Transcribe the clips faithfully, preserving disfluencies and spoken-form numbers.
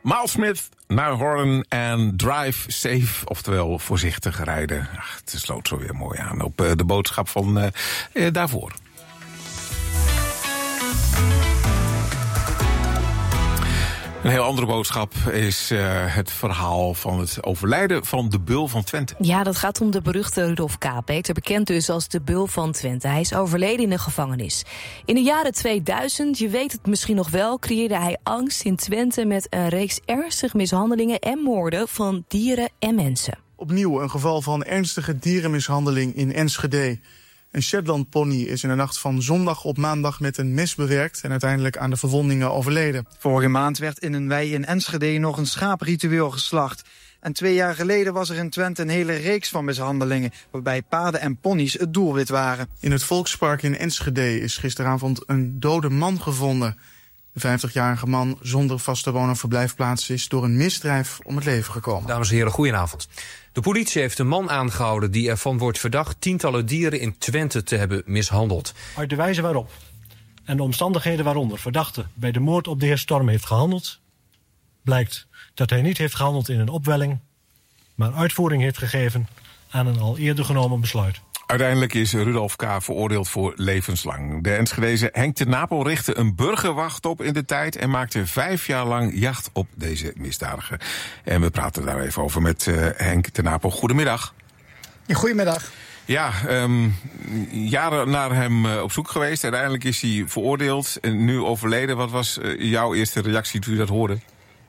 Miles Smith naar Hoorn en drive safe, oftewel voorzichtig rijden. Ach, het sloot zo weer mooi aan op uh, de boodschap van uh, uh, daarvoor. Een heel andere boodschap is uh, het verhaal van het overlijden van de Beul van Twente. Ja, dat gaat om de beruchte Rudolf K., beter bekend dus als de Beul van Twente. Hij is overleden in de gevangenis. In de jaren tweeduizend, je weet het misschien nog wel, creëerde hij angst in Twente met een reeks ernstige mishandelingen en moorden van dieren en mensen. Opnieuw een geval van ernstige dierenmishandeling in Enschede. Een Shetland pony is in de nacht van zondag op maandag met een mes bewerkt en uiteindelijk aan de verwondingen overleden. Vorige maand werd in een wei in Enschede nog een schaapritueel geslacht. En twee jaar geleden was er in Twente een hele reeks van mishandelingen, waarbij paarden en ponies het doelwit waren. In het Volkspark in Enschede is gisteravond een dode man gevonden. De vijftigjarige man zonder vaste woon- en verblijfplaats is door een misdrijf om het leven gekomen. Dames en heren, goedenavond. De politie heeft een man aangehouden die ervan wordt verdacht tientallen dieren in Twente te hebben mishandeld. Uit de wijze waarop en de omstandigheden waaronder verdachte bij de moord op de heer Storm heeft gehandeld, blijkt dat hij niet heeft gehandeld in een opwelling, maar uitvoering heeft gegeven aan een al eerder genomen besluit. Uiteindelijk is Rudolf K. veroordeeld voor levenslang. De Enschedeze Henk ten Napel richtte een burgerwacht op in de tijd en maakte vijf jaar lang jacht op deze misdadiger. En we praten daar even over met uh, Henk ten Napel. Goedemiddag. Ja, goedemiddag. Ja, um, jaren naar hem uh, op zoek geweest. Uiteindelijk is hij veroordeeld en nu overleden. Wat was uh, jouw eerste reactie toen je dat hoorde?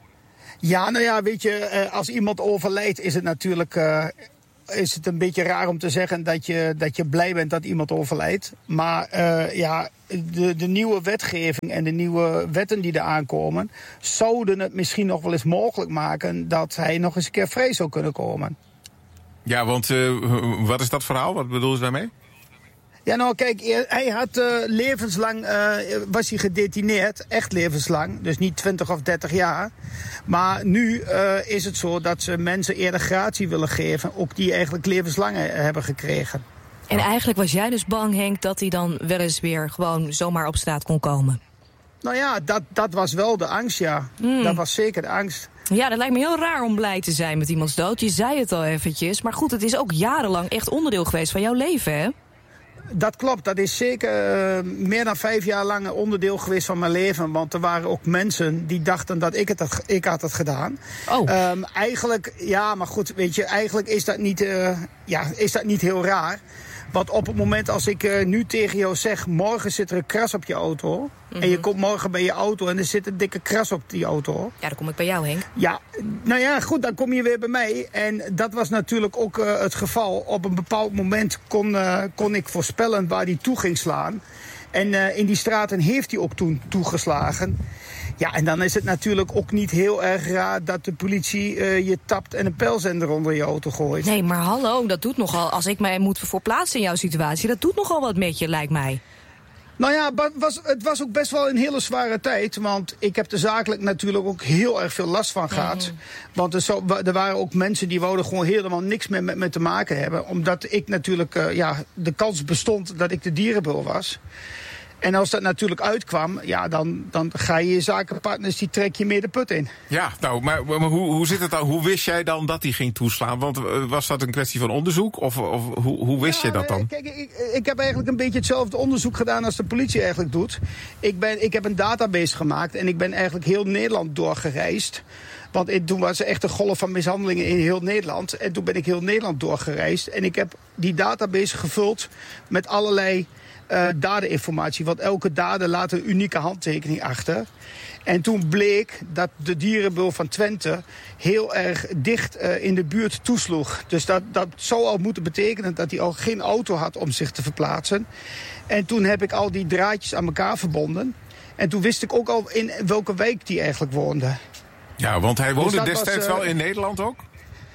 Ja, nou ja, weet je, uh, als iemand overlijdt is het natuurlijk... Uh, is het een beetje raar om te zeggen dat je, dat je blij bent dat iemand overlijdt. Maar uh, ja, de, de nieuwe wetgeving en de nieuwe wetten die er aankomen zouden het misschien nog wel eens mogelijk maken dat hij nog eens een keer vrij zou kunnen komen. Ja, want uh, wat is dat verhaal? Wat bedoel je daarmee? Ja, nou kijk, hij had uh, levenslang, uh, was hij gedetineerd, echt levenslang, dus niet twintig of dertig jaar. Maar nu uh, is het zo dat ze mensen eerder gratie willen geven, ook die eigenlijk levenslang hebben gekregen. En eigenlijk was jij dus bang, Henk, dat hij dan wel eens weer gewoon zomaar op straat kon komen? Nou ja, dat, dat was wel de angst, ja. Mm. Dat was zeker de angst. Ja, dat lijkt me heel raar om blij te zijn met iemands dood. Je zei het al eventjes, maar goed, het is ook jarenlang echt onderdeel geweest van jouw leven, hè? Dat klopt, dat is zeker uh, meer dan vijf jaar lang een onderdeel geweest van mijn leven. Want er waren ook mensen die dachten dat ik het had, ik had het gedaan. Oh. Um, eigenlijk, ja, maar goed, weet je, eigenlijk is dat niet, uh, ja, is dat niet heel raar. Want op het moment als ik uh, nu tegen jou zeg, morgen zit er een kras op je auto. Mm-hmm. En je komt morgen bij je auto en er zit een dikke kras op die auto. Ja, dan kom ik bij jou, Henk. Ja, nou ja, goed, dan kom je weer bij mij. En dat was natuurlijk ook uh, het geval. Op een bepaald moment kon, uh, kon ik voorspellen waar hij toe ging slaan. En uh, in die straten heeft hij ook toen toegeslagen. Ja, en dan is het natuurlijk ook niet heel erg raar dat de politie uh, je tapt en een pijlzender onder je auto gooit. Nee, maar hallo, dat doet nogal, als ik mij moet verplaatsen in jouw situatie, dat doet nogal wat met je, lijkt mij. Nou ja, was, het was ook best wel een hele zware tijd. Want ik heb er zakelijk natuurlijk ook heel erg veel last van gehad. Mm. Want er, zo, er waren ook mensen die wouden gewoon helemaal niks meer met me te maken hebben. Omdat ik natuurlijk, uh, ja, de kans bestond dat ik de dierenbeul was. En als dat natuurlijk uitkwam, ja, dan, dan ga je je zakenpartners, die trek je meer de put in. Ja, nou, maar, maar hoe, hoe zit het dan? Hoe wist jij dan dat hij ging toeslaan? Want was dat een kwestie van onderzoek? Of, of hoe, hoe wist ja, je dat dan? Kijk, ik, ik heb eigenlijk een beetje hetzelfde onderzoek gedaan als de politie eigenlijk doet. Ik, ben, ik heb een database gemaakt en ik ben eigenlijk heel Nederland doorgereisd. Want toen was er echt een golf van mishandelingen in heel Nederland. En toen ben ik heel Nederland doorgereisd. En ik heb die database gevuld met allerlei Uh, dadeninformatie, want elke dade laat een unieke handtekening achter. En toen bleek dat de dierenbeul van Twente heel erg dicht uh, in de buurt toesloeg. Dus dat, dat zou al moeten betekenen dat hij al geen auto had om zich te verplaatsen. En toen heb ik al die draadjes aan elkaar verbonden. En toen wist ik ook al in welke wijk die eigenlijk woonde. Ja, want hij woonde dus destijds was, uh, wel in Nederland ook?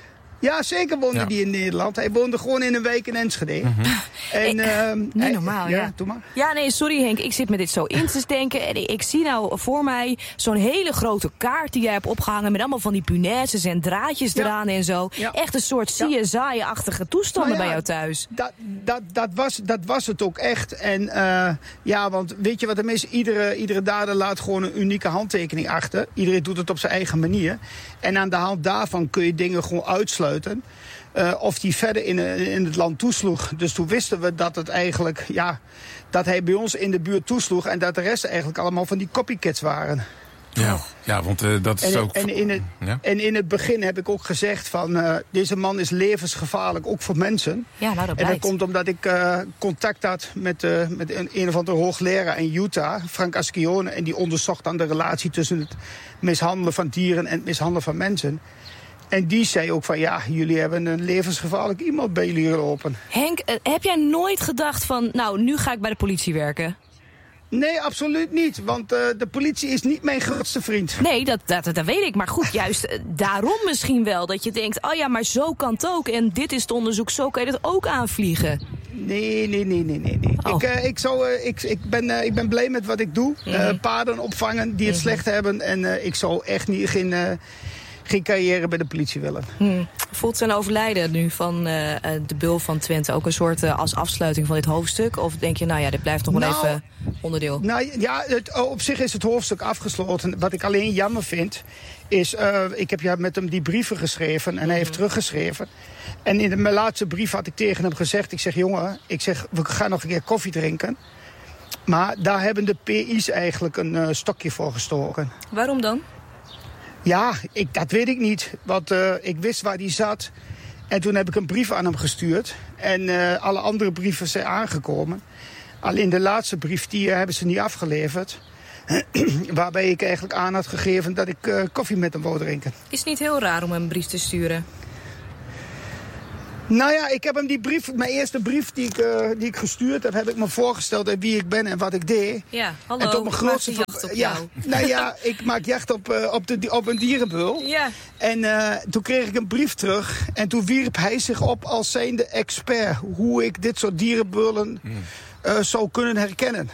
Ja, zeker woonde Ja. die in Nederland. Hij woonde gewoon in een wijk in Enschede. Mm-hmm. En, Ik- uh, Niet hij, normaal, ja. Ja, doe maar. Ja, nee, sorry Henk. Ik zit me dit zo in te denken. En ik zie nou voor mij zo'n hele grote kaart die jij hebt opgehangen... met allemaal van die punaises en draadjes Ja. eraan en zo. Ja. Echt een soort Ja. C S I-achtige toestanden Nou ja, bij jou thuis. Dat, dat, dat, was, dat was het ook echt. En uh, ja, want weet je wat er is? Iedere, iedere dader laat gewoon een unieke handtekening achter. Iedereen doet het op zijn eigen manier. En aan de hand daarvan kun je dingen gewoon uitsluiten. Uh, of die verder in, in het land toesloeg. Dus toen wisten we dat het eigenlijk, ja, dat hij bij ons in de buurt toesloeg. En dat de rest eigenlijk allemaal van die copycats waren. Ja, ja want uh, dat is En, ook... en, in het, Ja? en in het begin heb ik ook gezegd van uh, deze man is levensgevaarlijk, ook voor mensen. Ja, nou dat En dat blijkt. komt omdat ik uh, contact had met, uh, met een, een of andere hoogleraar in Utah, Frank Ascione. En die onderzocht dan de relatie tussen het mishandelen van dieren en het mishandelen van mensen. En die zei ook van ja, jullie hebben een levensgevaarlijk iemand bij jullie gelopen. Henk, eh, heb jij nooit gedacht van... nou, nu ga ik bij de politie werken? Nee, absoluut niet. Want uh, de politie is niet mijn grootste vriend. Nee, dat, dat, dat weet ik. Maar goed, juist eh, daarom misschien wel. Dat je denkt, oh ja, maar zo kan het ook. En dit is het onderzoek, zo kan je het ook aanvliegen. Nee, nee, nee, nee, nee. nee. Oh. Ik, uh, ik, zou, uh, ik, ik, ben, uh, ik ben blij met wat ik doe. Uh, Mhm. paarden opvangen die het Mhm. slecht hebben. En uh, ik zou echt niet, geen, uh, geen carrière bij de politie willen. Hm. Voelt zijn overlijden nu van uh, de Bul van Twente ook een soort uh, als afsluiting van dit hoofdstuk? Of denk je, nou ja, dit blijft nog wel Nou, even onderdeel? Nou ja, het, op zich is het hoofdstuk afgesloten. Wat ik alleen jammer vind, is... Uh, ik heb ja met hem die brieven geschreven en hij heeft teruggeschreven. En in de, mijn laatste brief had ik tegen hem gezegd... Ik zeg, jongen, ik zeg, we gaan nog een keer koffie drinken. Maar daar hebben de P I's eigenlijk een uh, stokje voor gestoken. Waarom dan? Ja, ik, dat weet ik niet. Want uh, ik wist waar die zat. En toen heb ik een brief aan hem gestuurd. En uh, alle andere brieven zijn aangekomen. Alleen de laatste brief, die uh, hebben ze niet afgeleverd. Waarbij ik eigenlijk aan had gegeven dat ik uh, koffie met hem wou drinken. Is het niet heel raar om hem een brief te sturen? Nou ja, ik heb hem die brief, mijn eerste brief die ik, uh, die ik gestuurd heb, heb ik me voorgesteld en wie ik ben en wat ik deed. Ja, hallo, en tot mijn ik maak grootste de jacht op ja, jou. nou ja, ik maak jacht op, uh, op, de, op een dierenbeul. Ja. En uh, toen kreeg ik een brief terug en toen wierp hij zich op als zijnde expert. Hoe ik dit soort dierenbeulen uh, zou kunnen herkennen.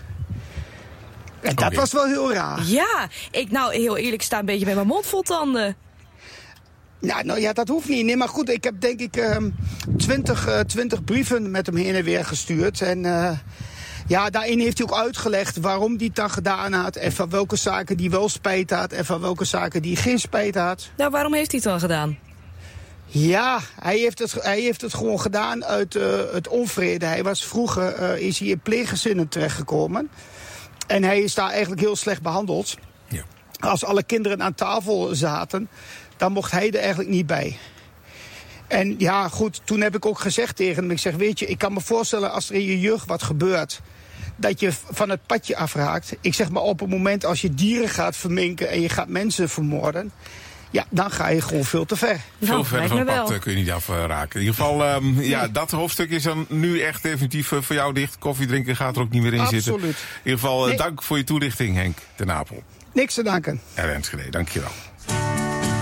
En dat Oké. was wel heel raar. Ja, ik nou heel eerlijk sta een beetje met mijn mond vol tanden. Nou, nou ja, dat hoeft niet. Nee, maar goed, ik heb denk ik twintig uh, twintig brieven met hem heen en weer gestuurd. En uh, ja, daarin heeft hij ook uitgelegd waarom hij het dan gedaan had. En van welke zaken die wel spijt had. En van welke zaken die geen spijt had. Nou, waarom heeft hij het dan gedaan? Ja, hij heeft het, hij heeft het gewoon gedaan uit uh, het onvrede. Hij was vroeger uh, is hij in pleeggezinnen terechtgekomen. En hij is daar eigenlijk heel slecht behandeld. Ja. Als alle kinderen aan tafel zaten, dan mocht hij er eigenlijk niet bij. En ja, goed, toen heb ik ook gezegd tegen hem, ik zeg, weet je, ik kan me voorstellen als er in je jeugd wat gebeurt, dat je van het padje afraakt. Ik zeg maar op het moment als je dieren gaat verminken en je gaat mensen vermoorden, ja, dan ga je gewoon veel te ver. Veel Nou, verder lijkt van me het wel. pad uh, kun je niet afraken. In ieder geval, um, ja, dat hoofdstuk is dan nu echt definitief uh, voor jou dicht. Koffie drinken gaat er ook niet meer in zitten. Absoluut. In ieder geval, uh, Nee. dank voor je toelichting, Henk ten Napel. Niks te danken. En Enschede, dank je wel.